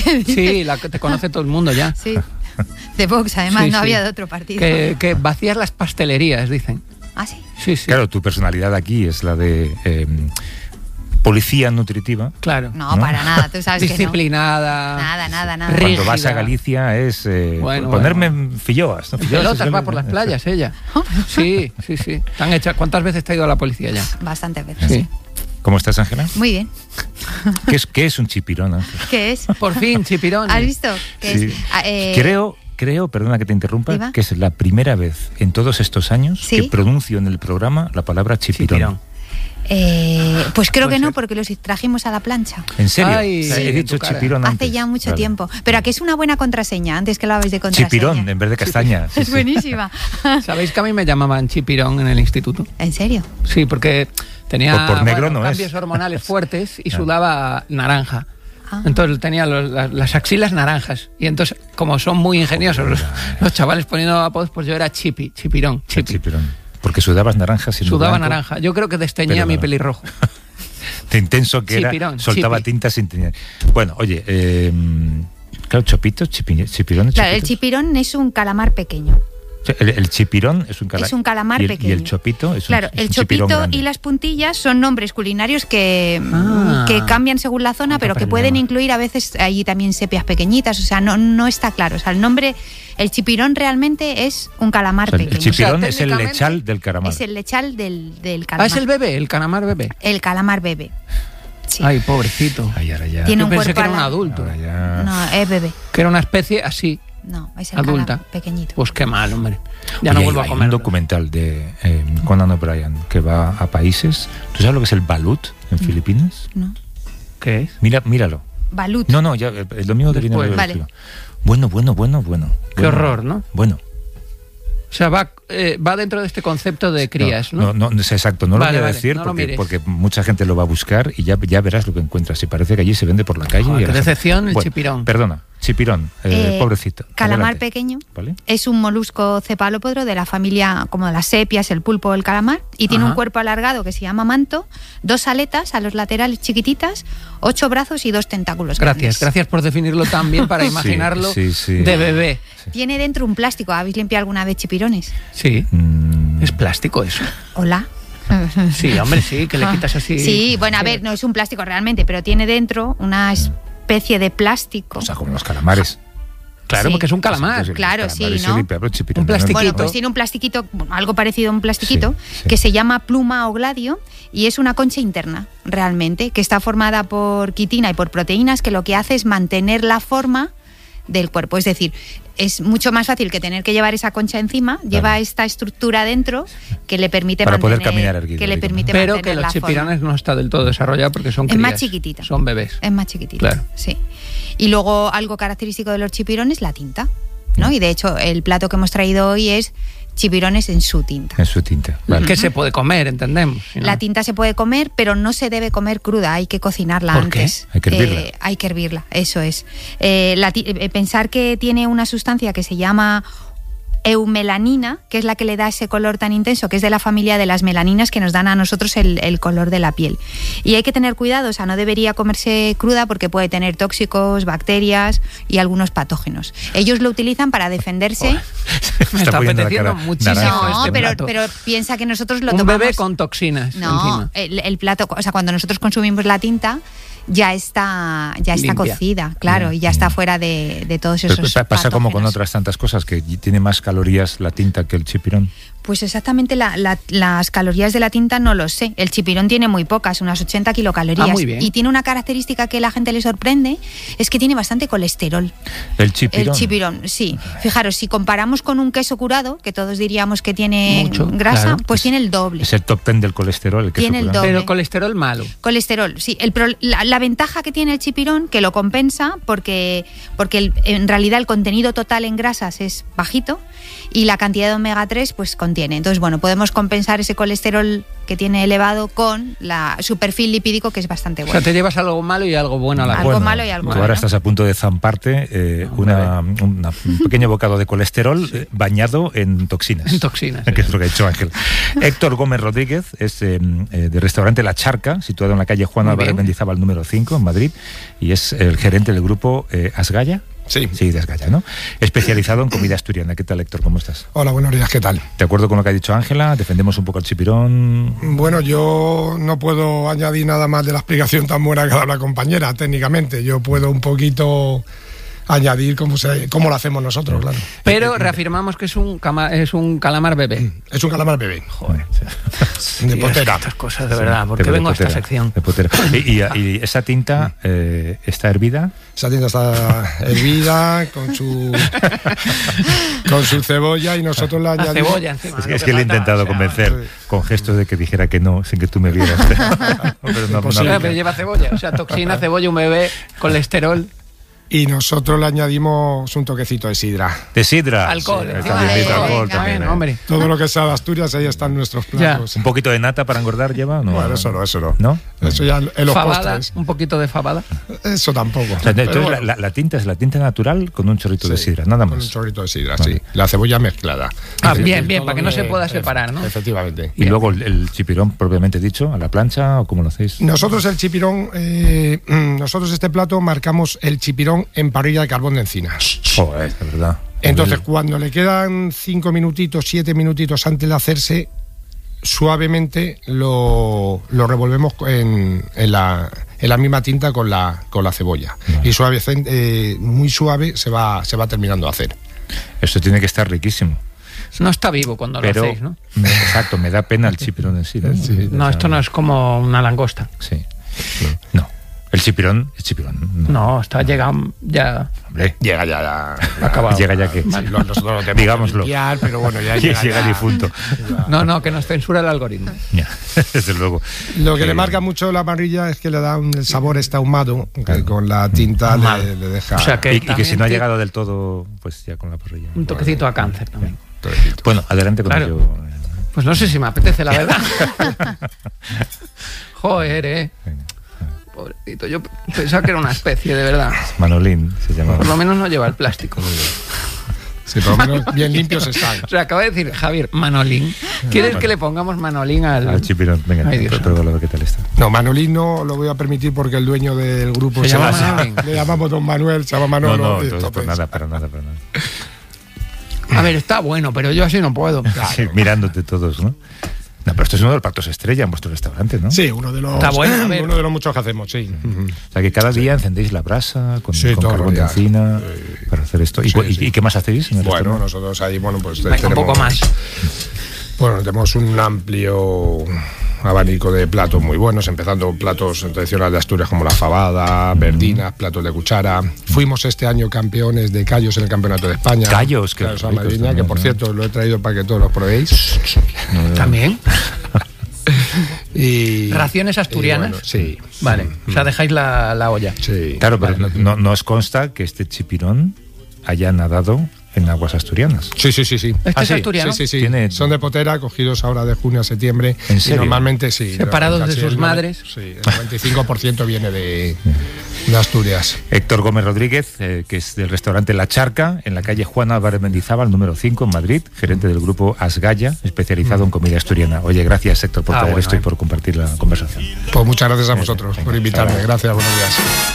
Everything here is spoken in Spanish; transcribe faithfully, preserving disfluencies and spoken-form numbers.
Sí, la que te conoce todo el mundo ya. Sí, de Vox, además, Sí, no sí. había de otro partido. Que, que vacías las pastelerías, dicen. ¿Ah, sí? Sí, sí. Claro, tu personalidad aquí es la de eh, policía nutritiva. Claro. No, ¿No? para nada, tú sabes que no. Disciplinada. Nada, nada, nada. Rígida. Cuando vas a Galicia es eh, Bueno, ponerme en filloas. ¿no? En Filloas pelotas es- va por las playas ella. Sí, sí, sí. Te han hecho- ¿Cuántas veces te ha ido a la policía ya? Bastantes veces. Sí. ¿Cómo estás, Ángela? Muy bien. ¿Qué es, qué es un chipirón, Ángela? ¿Qué es? Por fin, chipirón. ¿Has visto? ¿Qué Sí. es? Ah, eh, Creo, creo, perdona que te interrumpa, ¿Diva? que es la primera vez en todos estos años ¿Sí? que pronuncio en el programa la palabra chipirón. Chipirón. eh, pues creo Puede que no, ser. porque los trajimos a la plancha. ¿En serio? Ay, O sea, sí, he en dicho tu cara. chipirón antes. Hace ya mucho Vale. tiempo. Pero aquí es una buena contraseña, antes que lo habéis de contraseña. Chipirón en vez de castaña. Sí, Es sí. buenísima. ¿Sabéis que a mí me llamaban chipirón en el instituto? ¿En serio? Sí, porque tenía Por- por negro bueno, no es. cambios hormonales fuertes y sudaba naranja. Ah. Entonces tenía los- las, las axilas naranjas. Y entonces, como son muy ingeniosos los, los chavales poniendo apodos, pues yo era chipi, chipirón, El chipi. chipirón. Porque sudabas naranja siendo Sudaba blanco. naranja. Yo creo que desteñía Pero mi no. pelirrojo. De intenso que Chipirón, era, soltaba chipi. tinta sin tener. Bueno, oye, eh, claro, chopitos, chipi- chipirones, Claro, el chopitos. chipirón es un calamar pequeño. O sea, El, el chipirón es un, cala- Es un calamar y el, pequeño. Y el chopito es Claro, un, es el un chipirón chopito grande. y las puntillas son nombres culinarios que, Ah. que cambian según la zona, Otro pero que problema. pueden incluir a veces ahí también sepias pequeñitas. O sea, no, no está claro. O sea, el nombre, el chipirón realmente es un calamar O sea, el pequeño. chipirón O sea, es el técnicamente lechal del calamar. Es el lechal del, del Ah, calamar. es el bebé, el calamar bebé. El calamar bebé. Sí. Ay, pobrecito. Ay, ahora ya. Tiene Yo un pensé cuerpo que era un ala- adulto. Ahora ya. No, es bebé. Que era una especie así, No, es el adulta. calamar pequeñito. Pues qué mal, hombre. Ya Oye, no hay- vuelvo a hay comer. un documental de eh, Conan O'Brien que va a países. ¿Tú sabes lo que es el balut en Filipinas? ¿No? ¿Qué es? Mira, míralo. Balut. No, no, ya eh, el domingo que viene Después. lo Vale. explico. Bueno, bueno, bueno, bueno. Qué Bueno, horror, ¿no? Bueno. O sea, va, eh, va dentro de este concepto de crías, ¿no? No, no, no es exacto, no Vale, lo voy a vale, decir no lo porque, mires. porque mucha gente lo va a buscar y ya, ya verás lo que encuentras. Y parece que allí se vende por la calle. Joder, y a qué la gente- decepción el Bueno, chipirón. Perdona, chipirón, eh, Eh, pobrecito. Calamar Adelante. pequeño. ¿Vale? Es un molusco cefalópodo de la familia como de las sepias, el pulpo, el calamar, y tiene Ajá. un cuerpo alargado que se llama manto, dos aletas a los laterales chiquititas, ocho brazos y dos tentáculos Gracias, grandes. gracias por definirlo tan bien para Sí, imaginarlo sí, sí. de bebé. Tiene dentro un plástico. ¿Habéis limpiado alguna vez chipirones? Sí, Mm, es plástico eso. Hola. Sí, hombre, sí, que le quitas así. Sí, bueno, a ver, no es un plástico realmente, pero tiene dentro una especie de plástico. o sea, como los calamares. Claro, Sí. porque es un calamar. Los claro, calamares sí, se ¿no? limpian, pero chipirón Un no. plastiquito. Bueno, pues tiene un plastiquito, bueno, algo parecido a un plastiquito, Sí, sí. que se llama pluma o gladio y es una concha interna, realmente, que está formada por quitina y por proteínas, que lo que hace es mantener la forma del cuerpo. Es decir, es mucho más fácil que tener que llevar esa concha encima, lleva esta estructura dentro que le permite Para poder mantener, caminar erguido, que le digamos. permite Pero mantener que los la forma. chipirones no está del todo desarrollado porque son Es más crías. chiquitita. Son bebés. Es más chiquitito. Claro. Sí. Y luego algo característico de los chipirones, la tinta, ¿no? Y de hecho el plato que hemos traído hoy es chipirones en su tinta. En su tinta. Vale. Que se puede comer, entendemos. si no- La tinta se puede comer, pero no se debe comer cruda, hay que cocinarla ¿Por qué? antes. Hay que hervirla. Eh, hay que hervirla, eso es. Eh, la ti- eh, pensar que tiene una sustancia que se llama eumelanina, que es la que le da ese color tan intenso, que es de la familia de las melaninas que nos dan a nosotros el, el color de la piel. Y hay que tener cuidado, o sea, no debería comerse cruda porque puede tener tóxicos, bacterias y algunos patógenos. Ellos lo utilizan para defenderse. Me está poniendo la apeteciendo cara muchísimo naranja. No, este pero, plato. pero piensa que nosotros lo Un tomamos... bebé con toxinas No, encima. el, el plato, o sea, cuando nosotros consumimos la tinta, ya está, ya está Limpia. cocida, claro, y ya está fuera de, de todos Pero esos pa- pasa como con patógenos. otras tantas cosas, que tiene más calorías la tinta que el chipirón. Pues exactamente la- la- las calorías de la tinta no lo sé. El chipirón tiene muy pocas, unas ochenta kilocalorías. Ah, muy bien. Y tiene una característica que la gente le sorprende, es que tiene bastante colesterol. El chipirón. El chipirón, sí. Fijaros, si comparamos con un queso curado, que todos diríamos que tiene Mucho, grasa, claro. pues tiene el doble. Es el top ten del colesterol. El queso Tiene el curado. doble. Pero colesterol malo. Colesterol, sí. El pro- la, la ventaja que tiene el chipirón, que lo compensa, porque, porque el- en realidad el contenido total en grasas es bajito, y la cantidad de omega tres pues contiene. Entonces, bueno, podemos compensar ese colesterol que tiene elevado con la, su perfil lipídico, que es bastante bueno. O sea, te llevas algo malo y algo bueno a la vez. Algo Bueno, malo y algo tú bueno. ahora estás a punto de zamparte eh, una, una- un pequeño bocado de colesterol eh, bañado en toxinas. En toxinas, Que es lo que ha hecho Ángel. Héctor Gómez Rodríguez es eh, eh, del restaurante La Charca, situado en la calle Juan Muy Álvarez bien. Mendizábal número cinco, en Madrid, y es el gerente del grupo eh, Asgaya. Sí. Sí, de Asgaya, ¿no? Especializado en comida asturiana. ¿Qué tal, Héctor? ¿Cómo estás? Hola, buenos días, ¿qué tal? ¿De acuerdo con lo que ha dicho Ángela? ¿Defendemos un poco el chipirón? Bueno, yo no puedo añadir nada más de la explicación tan buena que ha dado la compañera, técnicamente. Yo puedo un poquito añadir cómo, se, cómo lo hacemos nosotros, claro. Pero reafirmamos que es un, cama- es un calamar bebé. Es un calamar bebé. Joder. De Sí, potera. Estas cosas, de verdad. ¿Por Pero qué de vengo a esta potera, sección? de potera. Y, y- y esa tinta eh, está hervida. Esa tienda está hervida con su con su cebolla y nosotros la La añadimos. cebolla encima. Es que, lo es que le he falta, intentado o sea, convencer sí. con gestos de que dijera que no, sin que tú me vieras. Pero no, Pues no, sí, Ah, no. pero lleva cebolla, o sea, toxina, cebolla, un bebé, colesterol, Y nosotros le añadimos un toquecito de sidra. De sidra. alcohol. Sí, encima. también Ay, dice alcohol venga, también, bueno, ¿eh? hombre. Todo lo que sea de Asturias, ahí están nuestros platos. Un poquito de nata para engordar lleva, ¿o ¿no? Bueno, eso no, eso no. ¿No? Eso ya en los Fabada, postres. un poquito de fabada. Eso tampoco. O sea, Pero entonces bueno. la, la- la tinta es la tinta natural con un chorrito de Sí, sidra, nada Con un más. chorrito de sidra, Vale. sí. La cebolla mezclada. Ah, Es bien, decir, bien, todo para que no se de- pueda separar, ¿no? Efectivamente. Y luego el, el chipirón propiamente dicho, a la plancha o cómo lo hacéis. Nosotros el chipirón, eh, mm, nosotros este plato marcamos el chipirón en parrilla de carbón de encina. Joder, de verdad. Entonces, cuando le quedan cinco minutitos, siete minutitos antes de hacerse, suavemente lo, lo revolvemos en, en la, en la misma tinta con la, con la cebolla. Vale. Y suave, eh, muy suave se va, se va terminando de hacer. Esto tiene que estar riquísimo. No está vivo cuando Pero, lo hacéis, ¿no? me- exacto, me da pena el chipirón en sí. ¿no? Sí. No, O sea, esto no es como una langosta. Sí. No. El chipirón es chipirón. No. No, está llegado ya Hombre, Llega ya la... acabado. llega ya que. Sí, lo- nosotros lo tenemos Digámoslo. que limpiar, pero bueno, ya Y llega, llega ya- el difunto. ya. No, no, que nos censura el algoritmo. Ya, desde luego. Lo que Eh, le marca mucho la parrilla es que le da un el sabor este ahumado, que con la tinta Ahumado. le, le deja... O sea que- Y, y que si no ha También llegado del todo, pues ya con la parrilla. Un toquecito a cáncer también. Bueno, adelante con Claro. ello. Pues no sé si me apetece, la verdad. Joder, eh. Venga. Pobrecito, yo pensaba que era una especie, de verdad. Manolín se llama. Por lo menos no lleva el plástico. Sí, por lo menos bien limpios están. O sea, acaba de decir Javier, Manolín. ¿Quieres que le pongamos Manolín al...? Al chipirón. Venga, Ay, Dios pruébalo a ver qué tal está. No, Manolín no lo voy a permitir porque el dueño del grupo Se se, llama llama, Manolín. le llamamos Don Manuel, se llama No, Manolo. no, y entonces, entonces- pues nada, para nada, para nada. A ver, está bueno, pero yo así no puedo. Sí, mirándote todos, ¿no? No, pero esto es uno de los platos estrella en vuestro restaurante, ¿no? Sí, uno de los Está bueno, a ver. uno de los muchos que hacemos, sí. Ujú. O sea, que cada día encendéis la brasa con, Sí, con todos carbón los de días. encina Sí. para hacer esto. ¿Y, Sí, cu- y- sí. y qué más hacéis en el Bueno, restaurante? nosotros ahí, bueno, pues Venga, un tenemos, poco más. Bueno, tenemos un amplio abanico de platos muy buenos, empezando platos tradicionales de Asturias como la fabada, verdinas, platos de cuchara. Fuimos este año campeones de callos en el Campeonato de España. Callos, qué Claro, esa ricos madrileña, también, que por ¿no? cierto lo he traído para que todos los probéis. ¿También? Y, ¿Raciones asturianas? y bueno, sí. Vale, o sea, dejáis la, la olla. Sí. Claro, pero no, no- no os consta que este chipirón haya nadado en aguas asturianas. Sí, sí, sí, sí. ¿Este Ah, es sí, asturiano? Sí, sí, sí. Tiene- Son de potera, cogidos ahora de junio a septiembre. ¿En Y serio? normalmente sí. Separados de casi sus el nove- madres. Sí, el noventa y cinco por ciento viene de, de Asturias. Héctor Gómez Rodríguez, eh, que es del restaurante La Charca, en la calle Juan Álvarez Mendizábal, número cinco, en Madrid, gerente del grupo Asgaya, especializado en comida asturiana. Oye, gracias, Héctor, por Ah, traer bueno, esto y eh. por compartir la conversación. Pues muchas gracias a vosotros por invitarme. Venga, Gracias, buenos días.